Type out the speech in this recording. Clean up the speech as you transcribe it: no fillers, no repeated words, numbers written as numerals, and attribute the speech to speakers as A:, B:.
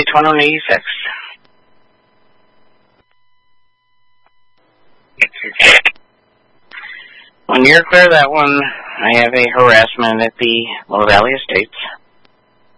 A: 2186. When you're clear of that one, I have a harassment at the Lower Valley Estates.